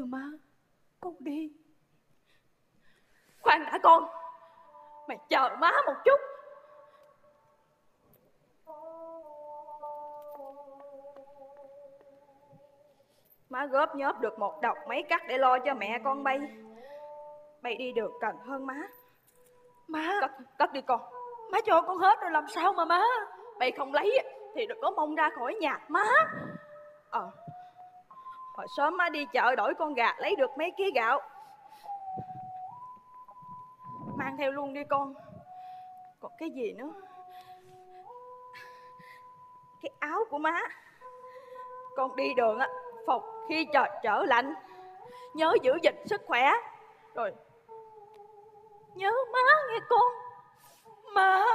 Thưa má, con đi. Khoan đã con, mày chờ má một chút. Má góp nhóp được một đồng mấy cắt để lo cho mẹ con bay. Bay đi đường cần hơn má. Má, Cất đi con. má cho con hết rồi làm sao mà má? Bay không lấy thì đừng có mong ra khỏi nhà má. Hồi sớm má đi chợ đổi con gà lấy được mấy ký gạo, mang theo luôn đi con. Còn cái gì nữa? Cái áo của má. Con đi đường á, phòng khi trời trở lạnh, nhớ giữ gìn sức khỏe. Rồi nhớ má nghe con. Má.